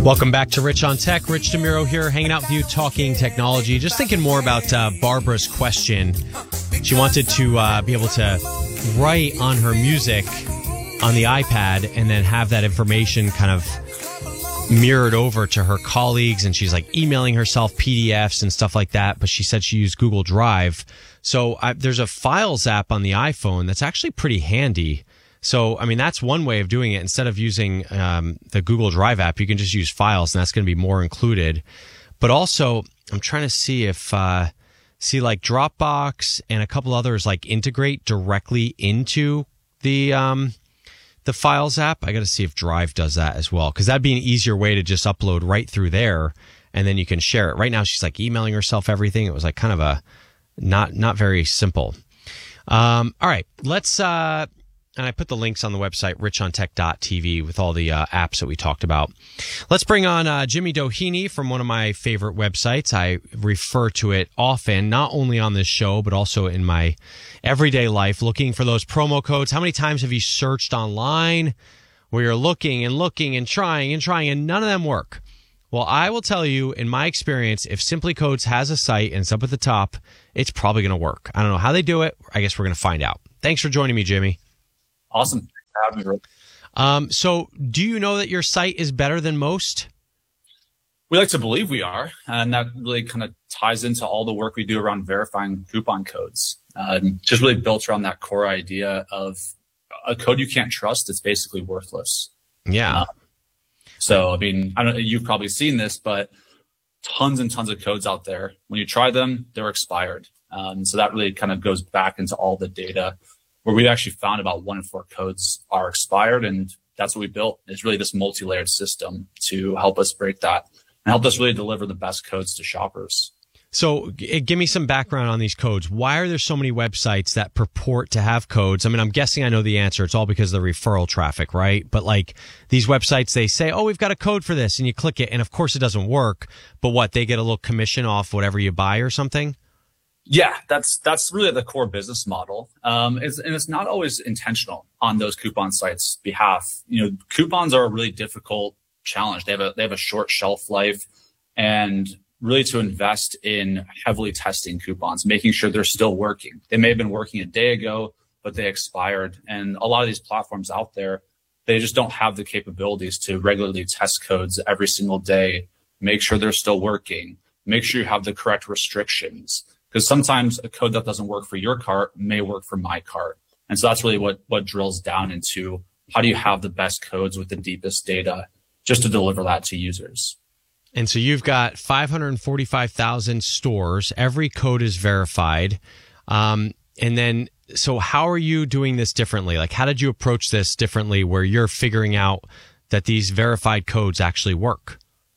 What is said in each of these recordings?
Welcome back to Rich on Tech. Rich DeMuro here, hanging out with you, talking technology. Just thinking more about Barbara's question. She wanted to be able to write on her music on the iPad and then have that information kind of mirrored over to her colleagues, and she's like emailing herself PDFs and stuff like that, but she said she used Google Drive. So there's a Files app on the iPhone that's actually pretty handy. So, I mean, that's one way of doing it. Instead of using the Google Drive app, you can just use Files, and that's going to be more included. But also, I'm trying to see if, like Dropbox and a couple others like integrate directly into the Files app. I got to see if Drive does that as well, because that'd be an easier way to just upload right through there, and then you can share it. Right now, she's like emailing herself everything. It was like kind of a not very simple. All right, let's. And I put the links on the website, richontech.tv, with all the apps that we talked about. Let's bring on Jimmy Doheny from one of my favorite websites. I refer to it often, not only on this show, but also in my everyday life, looking for those promo codes. How many times have you searched online where you're looking and trying, and none of them work? Well, I will tell you, in my experience, if Simply Codes has a site and it's up at the top, it's probably going to work. I don't know how they do it. I guess we're going to find out. Thanks for joining me, Jimmy. Awesome. Thanks for having me, Rick. So do you know that your site is better than most? We like to believe we are, and that really kind of ties into all the work we do around verifying coupon codes. Just really built around that core idea of a code you can't trust. It's basically worthless. Yeah. So, I mean, I don't know, you've probably seen this, but tons and tons of codes out there. When you try them, they're expired. So that really kind of goes back into all the data, where we actually found about 1 in 4 codes are expired. And that's what we built, is really this multi-layered system to help us break that and help us really deliver the best codes to shoppers. So give me some background on these codes. Why are there so many websites that purport to have codes? I mean, I'm guessing I know the answer. It's all because of the referral traffic, right? But like these websites, they say, oh, we've got a code for this, and you click it, and of course it doesn't work. But what, they get a little commission off whatever you buy or something? Yeah, that's really the core business model. And it's not always intentional on those coupon sites' behalf. You know, coupons are a really difficult challenge. They have a short shelf life, and really to invest in heavily testing coupons, making sure they're still working. They may have been working a day ago, but they expired. And a lot of these platforms out there, they just don't have the capabilities to regularly test codes every single day, make sure they're still working, make sure you have the correct restrictions. Because sometimes a code that doesn't work for your cart may work for my cart. And so that's really what drills down into how do you have the best codes with the deepest data just to deliver that to users. And so you've got 545,000 stores. Every code is verified. And then, so how are you doing this differently? Like, how did you approach this differently where you're figuring out that these verified codes actually work?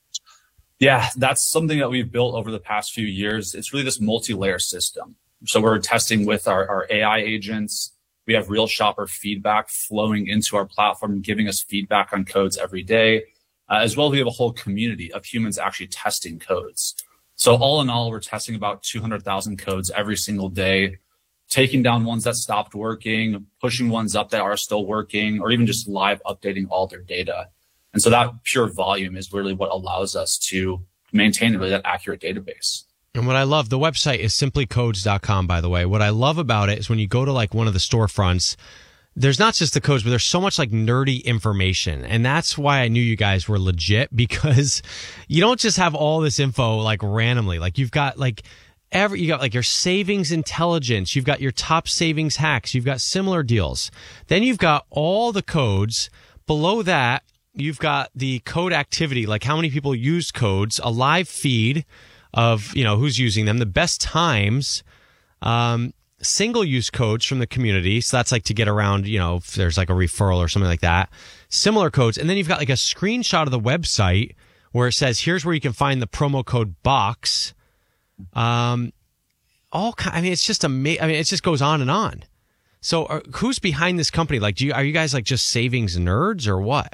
Yeah, that's something that we've built over the past few years. It's really this multi-layer system. So we're testing with our AI agents. We have real shopper feedback flowing into our platform, giving us feedback on codes every day. As well, we have a whole community of humans actually testing codes. So all in all, we're testing about 200,000 codes every single day, taking down ones that stopped working, pushing ones up that are still working, or even just live updating all their data. And so that pure volume is really what allows us to maintain really that accurate database. And what I love, the website is simplycodes.com, by the way. What I love about it is when you go to like one of the storefronts, there's not just the codes, but there's so much like nerdy information. And that's why I knew you guys were legit, because you don't just have all this info like randomly. Like you've got like you got like your savings intelligence, you've got your top savings hacks, you've got similar deals. Then you've got all the codes. Below that, you've got the code activity, like how many people use codes, a live feed of, you know, who's using them, the best times, single-use codes from the community. So that's like to get around, you know, if there's like a referral or something like that. Similar codes. And then you've got like a screenshot of the website where it says, here's where you can find the promo code box. I mean, it's just amazing. I mean, it just goes on and on. So who's behind this company? Like, are you guys like just savings nerds or what?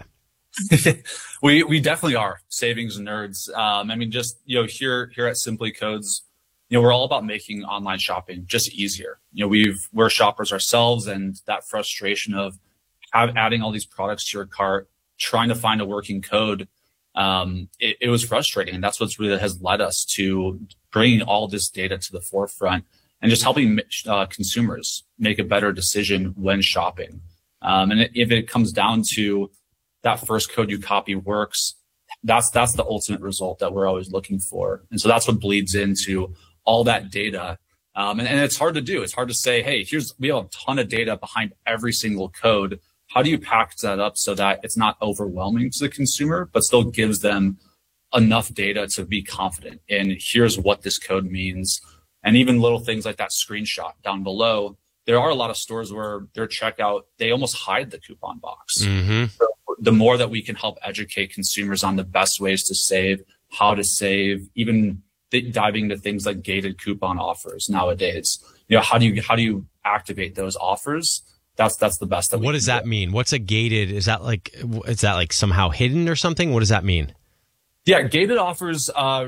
We definitely are savings nerds. I mean, just, you know, here at Simply Codes, you know, we're all about making online shopping just easier. You know, we're shoppers ourselves, and that frustration of adding all these products to your cart, trying to find a working code, it was frustrating. And that's what's really has led us to bringing all this data to the forefront and just helping consumers make a better decision when shopping. And if it comes down to that first code you copy works, that's the ultimate result that we're always looking for. And so that's what bleeds into all that data. And it's hard to do. It's hard to say, hey, we have a ton of data behind every single code. How do you package that up so that it's not overwhelming to the consumer, but still gives them enough data to be confident in here's what this code means. And even little things like that screenshot down below. There are a lot of stores where their checkout, they almost hide the coupon box. Mm-hmm. So the more that we can help educate consumers on the best ways to save, how to save, even diving into things like gated coupon offers nowadays. How do you activate those offers? That's the best that we What does that mean? What's a gated? Is that like somehow hidden or something? What does that mean? Yeah, gated offers,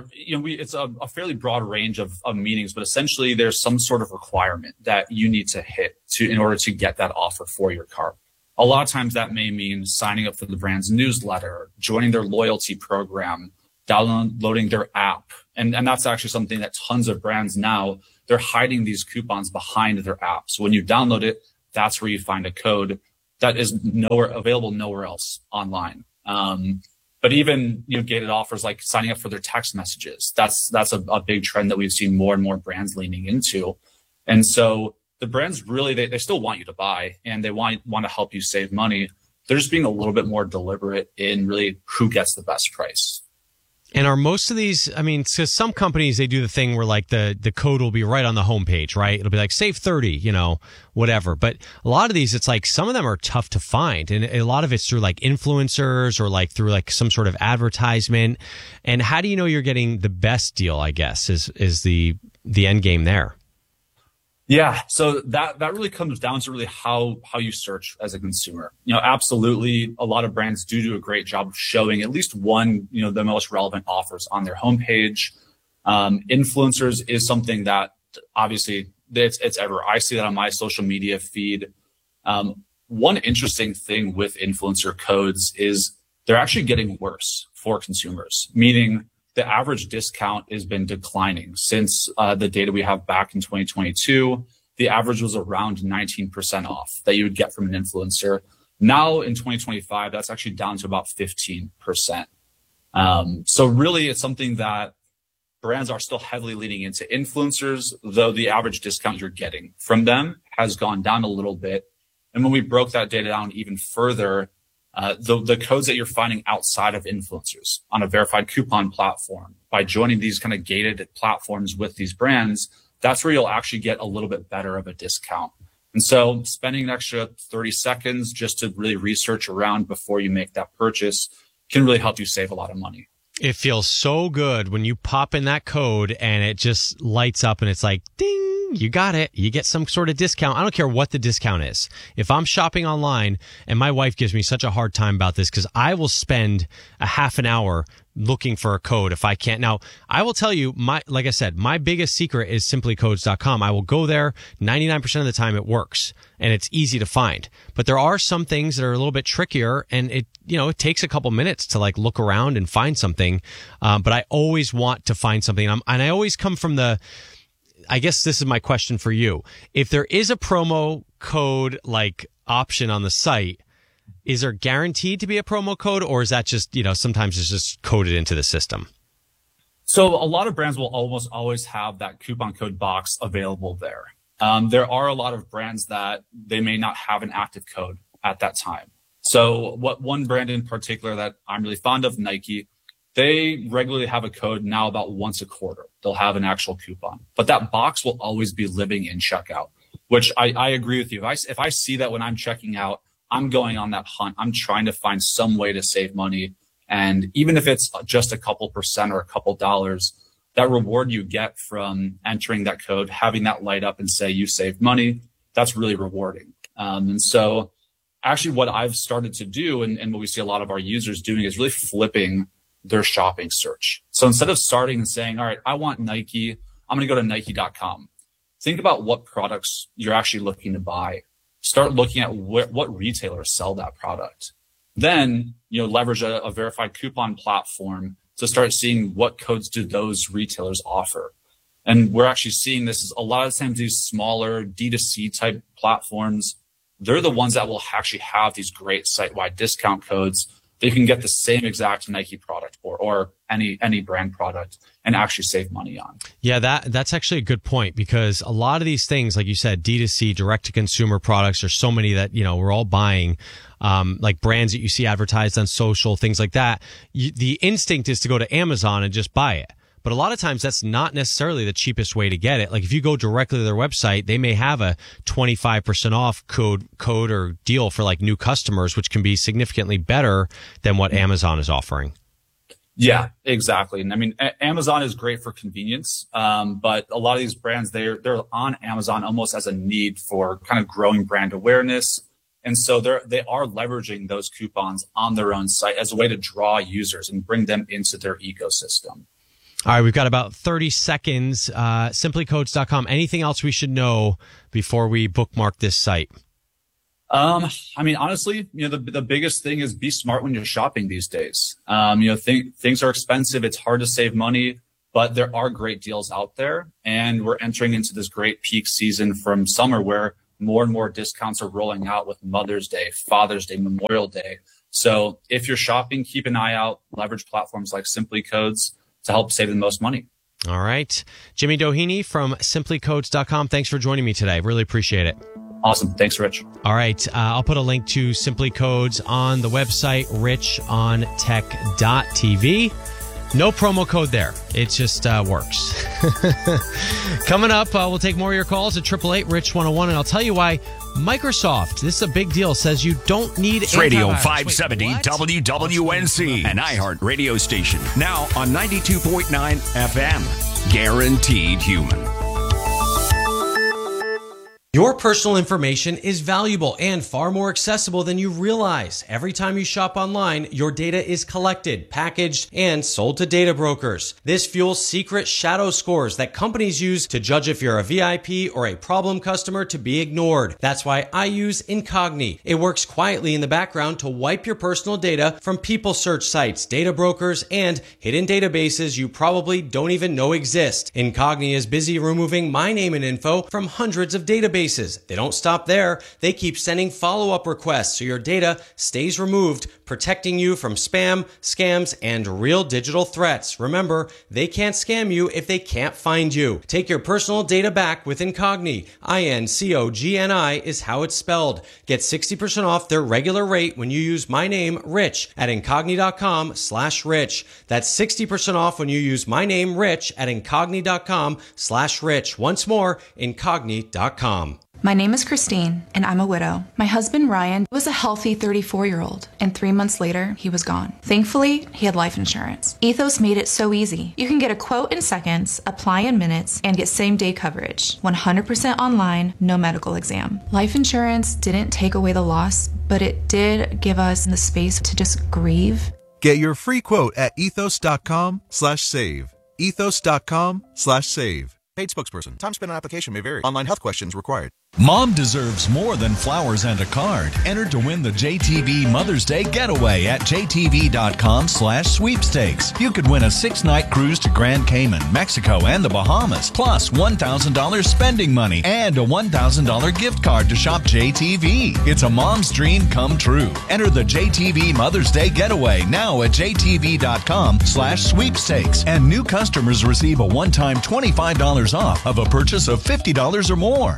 it's a fairly broad range of meanings, but essentially there's some sort of requirement that you need to hit in order to get that offer for your cart. A lot of times that may mean signing up for the brand's newsletter, joining their loyalty program, downloading their app. And that's actually something that tons of brands now, they're hiding these coupons behind their app. So when you download it, that's where you find a code that is available nowhere else online. But even gated offers like signing up for their text messages, that's a big trend that we've seen more and more brands leaning into. And so the brands really they still want you to buy and they want to help you save money. They're just being a little bit more deliberate in really who gets the best price. And are most of these, so some companies, they do the thing where like the code will be right on the homepage, right? It'll be like save 30, whatever. But a lot of these, it's like some of them are tough to find. And a lot of it's through like influencers or like through like some sort of advertisement. And how do you know you're getting the best deal, I guess, is the end game there? Yeah. So that really comes down to really how you search as a consumer. Absolutely. A lot of brands do a great job of showing at least one, the most relevant offers on their homepage. Influencers is something that obviously it's everywhere. I see that on my social media feed. One interesting thing with influencer codes is they're actually getting worse for consumers, meaning the average discount has been declining since the data we have back in 2022. The average was around 19% off that you would get from an influencer. Now in 2025, that's actually down to about 15%. So really, it's something that brands are still heavily leaning into influencers, though the average discount you're getting from them has gone down a little bit. And when we broke that data down even further, the codes that you're finding outside of influencers on a verified coupon platform, by joining these kind of gated platforms with these brands, that's where you'll actually get a little bit better of a discount. And so spending an extra 30 seconds just to really research around before you make that purchase can really help you save a lot of money. It feels so good when you pop in that code and it just lights up and it's like, ding. You got it. You get some sort of discount. I don't care what the discount is. If I'm shopping online, and my wife gives me such a hard time about this because I will spend a half an hour looking for a code if I can't. Now, I will tell you, like I said, my biggest secret is simplycodes.com. I will go there. 99% of the time it works and it's easy to find. But there are some things that are a little bit trickier and it takes a couple minutes to like look around and find something. But I always want to find something. And I always come from I guess this is my question for you. If there is a promo code like option on the site, is there guaranteed to be a promo code or is that just, sometimes it's just coded into the system? So a lot of brands will almost always have that coupon code box available there. There are a lot of brands that they may not have an active code at that time. So one brand in particular that I'm really fond of, Nike, they regularly have a code now about once a quarter. They'll have an actual coupon, but that box will always be living in checkout, which I agree with you. If I see that when I'm checking out, I'm going on that hunt. I'm trying to find some way to save money. And even if it's just a couple percent or a couple dollars, that reward you get from entering that code, having that light up and say you saved money, that's really rewarding. And so actually what I've started to do and what we see a lot of our users doing is really flipping their shopping search. So instead of starting and saying, all right, I want Nike, I'm going to go to Nike.com. Think about what products you're actually looking to buy. Start looking at what retailers sell that product. Then, leverage a verified coupon platform to start seeing what codes do those retailers offer. And we're actually seeing this is a lot of the times these smaller D2C type platforms, they're the ones that will actually have these great site-wide discount codes that you can get the same exact Nike product or any brand product and actually save money on. Yeah, that's actually a good point, because a lot of these things, like you said, D2C, direct-to-consumer products, there's so many that, we're all buying, like brands that you see advertised on social, things like that. The instinct is to go to Amazon and just buy it. But a lot of times that's not necessarily the cheapest way to get it. Like if you go directly to their website, they may have a 25% off code or deal for like new customers, which can be significantly better than what Amazon is offering. Yeah, exactly. And I mean, Amazon is great for convenience. But a lot of these brands, they're on Amazon almost as a need for kind of growing brand awareness. And so they are leveraging those coupons on their own site as a way to draw users and bring them into their ecosystem. All right, we've got about 30 seconds. Simplycodes.com. Anything else we should know before we bookmark this site? I mean, honestly, the biggest thing is be smart when you're shopping these days. Things are expensive. It's hard to save money, but there are great deals out there. And we're entering into this great peak season from summer where more and more discounts are rolling out with Mother's Day, Father's Day, Memorial Day. So if you're shopping, keep an eye out, leverage platforms like Simply Codes to help save the most money. All right. Jimmy Doheny from simplycodes.com. Thanks for joining me today. Really appreciate it. Awesome. Thanks, Rich. All right. I'll put a link to Simply Codes on the website, richontech.tv. No promo code there. It just works. Coming up, we'll take more of your calls at 888-RICH-101, and I'll tell you why Microsoft, this is a big deal, says you don't need it's Radio 570 WWNC, an iHeart radio station. Now on 92.9 FM. Guaranteed Human. Your personal information is valuable and far more accessible than you realize. Every time you shop online, your data is collected, packaged, and sold to data brokers. This fuels secret shadow scores that companies use to judge if you're a VIP or a problem customer to be ignored. That's why I use Incogni. It works quietly in the background to wipe your personal data from people search sites, data brokers, and hidden databases you probably don't even know exist. Incogni is busy removing my name and info from hundreds of databases. They don't stop there. They keep sending follow-up requests so your data stays removed, protecting you from spam, scams, and real digital threats. Remember, they can't scam you if they can't find you. Take your personal data back with Incogni. Incogni is how it's spelled. Get 60% off their regular rate when you use my name, Rich, at Incogni.com/Rich. That's 60% off when you use my name, Rich, at Incogni.com/Rich. Once more, Incogni.com. My name is Christine, and I'm a widow. My husband, Ryan, was a healthy 34-year-old, and 3 months later, he was gone. Thankfully, he had life insurance. Ethos made it so easy. You can get a quote in seconds, apply in minutes, and get same-day coverage. 100% online, no medical exam. Life insurance didn't take away the loss, but it did give us the space to just grieve. Get your free quote at ethos.com/save. Ethos.com/save. Paid spokesperson. Time spent on application may vary. Online health questions required. Mom deserves more than flowers and a card. Enter to win the JTV Mother's Day Getaway at jtv.com/sweepstakes. You could win a 6-night cruise to Grand Cayman, Mexico, and the Bahamas, plus $1,000 spending money and a $1,000 gift card to shop JTV. It's a mom's dream come true. Enter the JTV Mother's Day Getaway now at jtv.com/sweepstakes. And new customers receive a one-time $25 off of a purchase of $50 or more.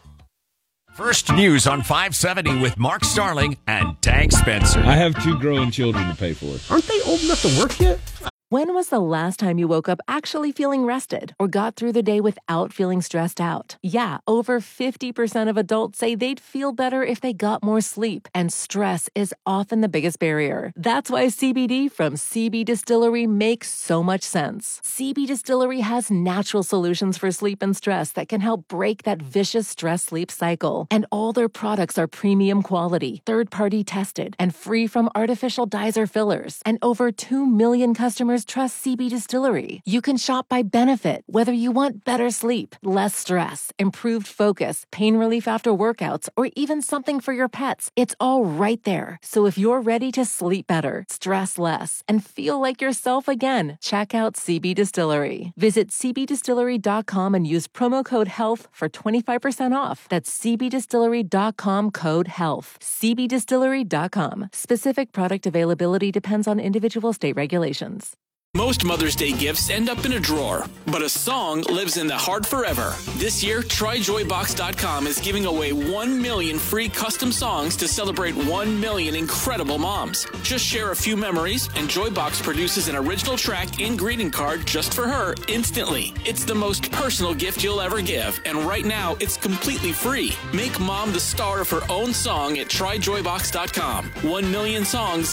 First News on 570 with Mark Starling and Tag Spencer. I have 2 growing children to pay for. Aren't they old enough to work yet? When was the last time you woke up actually feeling rested or got through the day without feeling stressed out? Yeah, over 50% of adults say they'd feel better if they got more sleep, and stress is often the biggest barrier. That's why CBD from CB Distillery makes so much sense. CB Distillery has natural solutions for sleep and stress that can help break that vicious stress-sleep cycle. And all their products are premium quality, third-party tested, and free from artificial dyes or fillers. And over 2 million customers customers trust CB Distillery. You can shop by benefit, whether you want better sleep, less stress, improved focus, pain relief after workouts, or even something for your pets. It's all right there. So if you're ready to sleep better, stress less, and feel like yourself again, check out CB Distillery. Visit cbdistillery.com and use promo code HEALTH for 25% off. That's cbdistillery.com, code HEALTH. cbdistillery.com. Specific product availability depends on individual state regulations. Most Mother's Day gifts end up in a drawer, but a song lives in the heart forever. This year, TryJoyBox.com is giving away 1 million free custom songs to celebrate 1 million incredible moms. Just share a few memories, and Joybox produces an original track and greeting card just for her instantly. It's the most personal gift you'll ever give, and right now, it's completely free. Make mom the star of her own song at TryJoyBox.com. 1 million songs,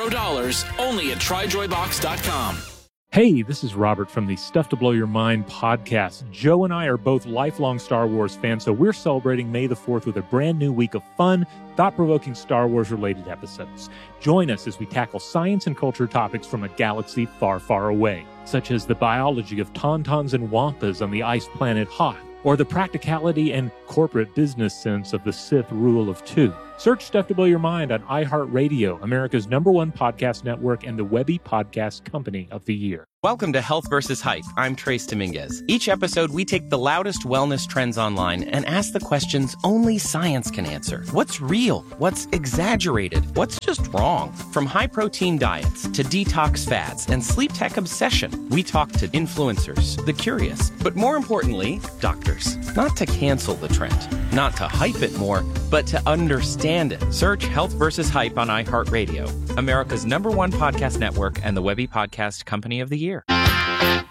$0, only at TryJoyBox.com. Hey, this is Robert from the Stuff to Blow Your Mind podcast. Joe and I are both lifelong Star Wars fans, so we're celebrating May the 4th with a brand new week of fun, thought-provoking Star Wars-related episodes. Join us as we tackle science and culture topics from a galaxy far, far away, such as the biology of tauntauns and wampas on the ice planet Hoth, or the practicality and corporate business sense of the Sith rule of two. Search Stuff to Blow Your Mind on iHeartRadio, America's #1 podcast network and the Webby Podcast Company of the Year. Welcome to Health vs. Hype. I'm Trace Dominguez. Each episode, we take the loudest wellness trends online and ask the questions only science can answer. What's real? What's exaggerated? What's just wrong? From high-protein diets to detox fads and sleep tech obsession, we talk to influencers, the curious, but more importantly, doctors. Not to cancel the trend, not to hype it more, but to understand it. Search Health vs. Hype on iHeartRadio, America's #1 podcast network and the Webby Podcast Company of the Year.